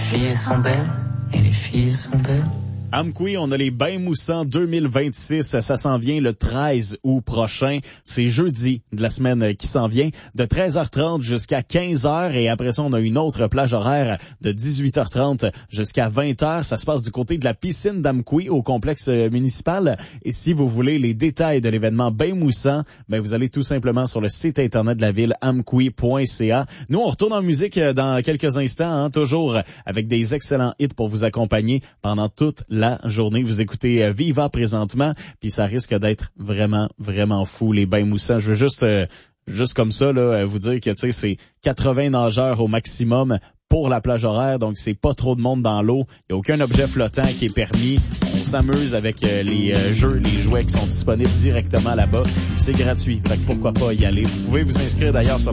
filles sont belles, et les filles sont belles. Amqui, on a les Bains Moussants 2026. Ça s'en vient le 13 août prochain. C'est jeudi de la semaine qui s'en vient, de 13h30 jusqu'à 15h. Et après ça, on a une autre plage horaire de 18h30 jusqu'à 20h. Ça se passe du côté de la piscine d'Amqui au complexe municipal. Et si vous voulez les détails de l'événement Bains Moussants, ben vous allez tout simplement sur le site internet de la ville, amqui.ca. Nous, on retourne en musique dans quelques instants, toujours avec des excellents hits pour vous accompagner pendant toute la journée. Vous écoutez Viva présentement, puis ça risque d'être vraiment, vraiment fou, les Bains Moussants. Je veux juste comme ça, là, vous dire que, tu sais, c'est 80 nageurs au maximum pour la plage horaire, donc c'est pas trop de monde dans l'eau. Il n'y a aucun objet flottant qui est permis. On s'amuse avec les jouets qui sont disponibles directement là-bas. C'est gratuit, fait que pourquoi pas y aller. Vous pouvez vous inscrire d'ailleurs sur